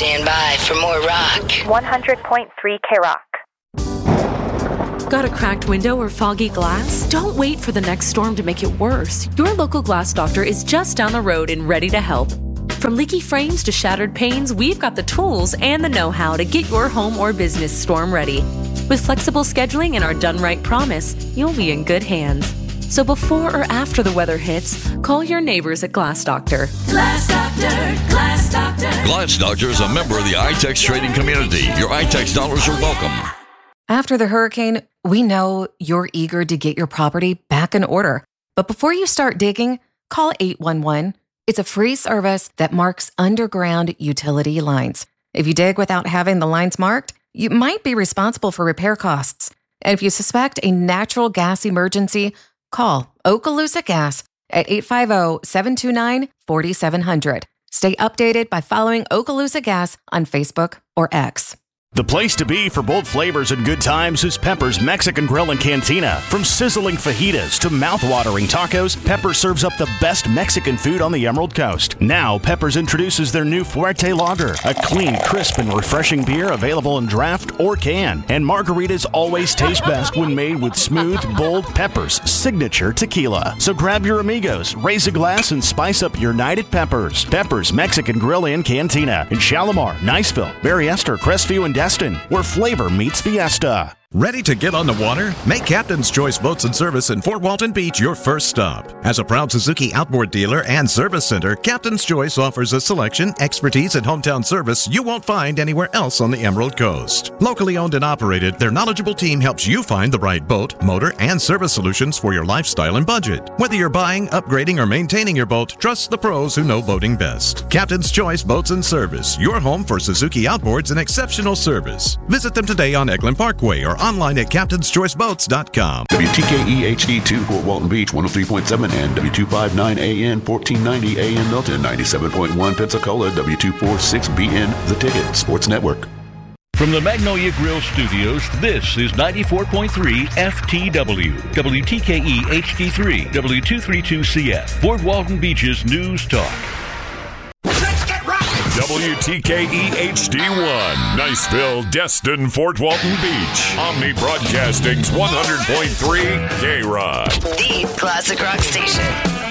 Stand by for more rock. 100.3 K-Rock. Got a cracked window or foggy glass? Don't wait for the next storm to make it worse. Your local glass doctor is just down the road and ready to help. From leaky frames to shattered panes, we've got the tools and the know-how to get your home or business storm ready. With flexible scheduling and our done right promise, you'll be in good hands. So before or after the weather hits, call your neighbors at Glass Doctor. Glass Doctor, Glass Doctor. Glass Doctor is a member of the iTex trading community. Your iTex dollars are welcome. After the hurricane, we know you're eager to get your property back in order. But before you start digging, call 811. It's a free service that marks underground utility lines. If you dig without having the lines marked, you might be responsible for repair costs. And if you suspect a natural gas emergency, call Okaloosa Gas at 850-729-4700. Stay updated by following Okaloosa Gas on Facebook or X. The place to be for bold flavors and good times is Pepper's Mexican Grill and Cantina. From sizzling fajitas to mouth-watering tacos, Pepper's serves up the best Mexican food on the Emerald Coast. Now, Pepper's introduces their new Fuerte Lager, a clean, crisp, and refreshing beer available in draft or can. And margaritas always taste best when made with smooth, bold Pepper's signature tequila. So grab your amigos, raise a glass, and spice up your night at Pepper's. Pepper's Mexican Grill and Cantina in Shalimar, Niceville, Berryester, Crestview, and Destin, where flavor meets fiesta. Ready to get on the water? Make Captain's Choice Boats and Service in Fort Walton Beach your first stop. As a proud Suzuki outboard dealer and service center, Captain's Choice offers a selection, expertise, and hometown service you won't find anywhere else on the Emerald Coast. Locally owned and operated, their knowledgeable team helps you find the right boat, motor, and service solutions for your lifestyle and budget. Whether you're buying, upgrading, or maintaining your boat, trust the pros who know boating best. Captain's Choice Boats and Service, your home for Suzuki outboards and exceptional service. Visit them today on Eglin Parkway or online at captainschoiceboats.com. WTKE HD2 Fort Walton Beach 103.7 and W259AN 1490 AM Milton 97.1 Pensacola W246BN The Ticket Sports Network. From the Magnolia Grill Studios, this is 94.3 FTW, WTKE HD3, W232CF, Fort Walton Beach's News Talk. WTKE HD1, Niceville, Destin, Fort Walton Beach. Omni Broadcasting's 100.3 K-Rock. The classic rock station.